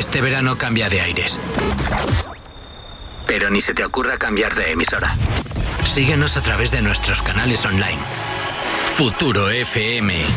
Este verano cambia de aires. Pero ni se te ocurra cambiar de emisora. Síguenos a través de nuestros canales online. Futuro FM.